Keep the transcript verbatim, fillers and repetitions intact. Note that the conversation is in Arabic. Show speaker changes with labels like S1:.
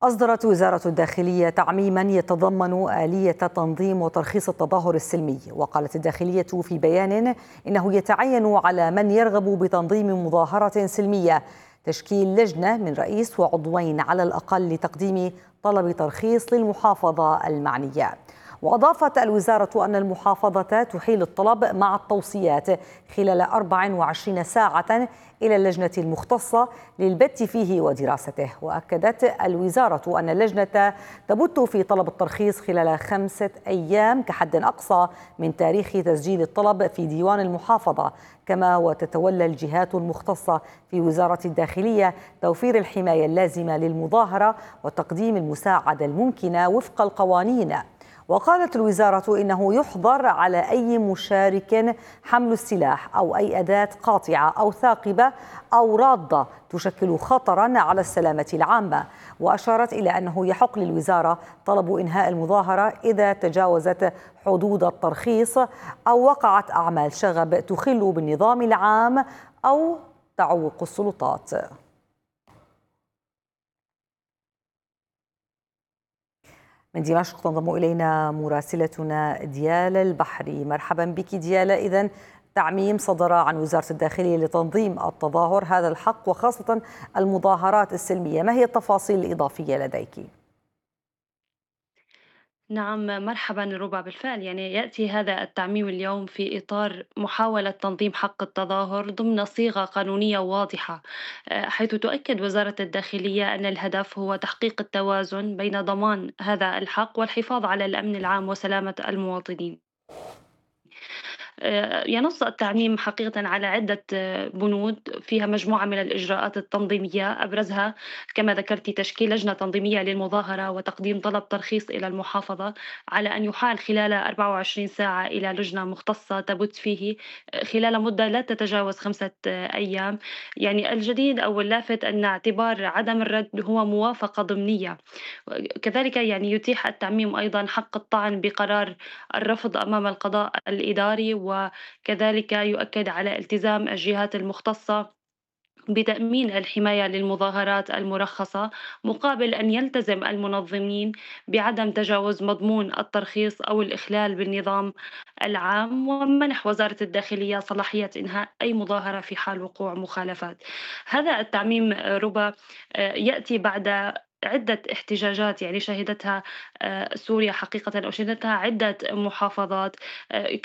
S1: أصدرت وزارة الداخلية تعميما يتضمن آلية تنظيم وترخيص التظاهر السلمي. وقالت الداخلية في بيان إنه يتعين على من يرغب بتنظيم مظاهرة سلمية تشكيل لجنة من رئيس وعضوين على الأقل لتقديم طلب ترخيص للمحافظة المعنية. وأضافت الوزارة أن المحافظة تحيل الطلب مع التوصيات خلال أربع وعشرين ساعة إلى اللجنة المختصة للبت فيه ودراسته. وأكدت الوزارة أن اللجنة تبت في طلب الترخيص خلال خمسة أيام كحد أقصى من تاريخ تسجيل الطلب في ديوان المحافظة، كما وتتولى الجهات المختصة في وزارة الداخلية توفير الحماية اللازمة للمظاهرة وتقديم المساعدة الممكنة وفق القوانين. وقالت الوزارة إنه يحظر على أي مشارك حمل السلاح أو أي أداة قاطعة أو ثاقبة أو رادة تشكل خطرا على السلامة العامة. وأشارت إلى أنه يحق للوزارة طلب إنهاء المظاهرة إذا تجاوزت حدود الترخيص أو وقعت أعمال شغب تخل بالنظام العام أو تعوق السلطات. من دمشق تنضم إلينا مراسلتنا ديالا البحري. مرحبا بك ديالا. إذن تعميم صدر عن وزارة الداخلية لتنظيم التظاهر، هذا الحق وخاصة المظاهرات السلمية، ما هي التفاصيل الإضافية لديك؟
S2: نعم، مرحبا ربا. بالفعل يعني يأتي هذا التعميم اليوم في إطار محاولة تنظيم حق التظاهر ضمن صيغة قانونية واضحة، آه، حيث تؤكد وزارة الداخلية أن الهدف هو تحقيق التوازن بين ضمان هذا الحق والحفاظ على الأمن العام وسلامة المواطنين. آآ ينص التعميم حقيقةً على عدة آه، بنود فيها مجموعة من الإجراءات التنظيمية، أبرزها كما ذكرتِ تشكيل لجنة تنظيمية للمظاهرة وتقديم طلب ترخيص إلى المحافظة، على أن يُحال خلال أربع وعشرين ساعة إلى لجنة مختصة تبُت فيه آآ خلال مدة لا تتجاوز خمسة أيام. يعني الجديد أو اللافت أن اعتبار عدم الرد هو موافقة ضمنية. كذلك يعني يتيح التعميم أيضًا حق الطعن بقرار الرفض أمام القضاء الإداري، وكذلك يؤكد على التزام الجهات المختصة بتأمين الحماية للمظاهرات المرخصة، مقابل أن يلتزم المنظمين بعدم تجاوز مضمون الترخيص أو الإخلال بالنظام العام، ومنح وزارة الداخلية صلاحية إنهاء أي مظاهرة في حال وقوع مخالفات. هذا التعميم آه، ربا آه، يأتي بعد عدة احتجاجات يعني شهدتها آه، سوريا حقيقة، أو شهدتها عدة محافظات. آه،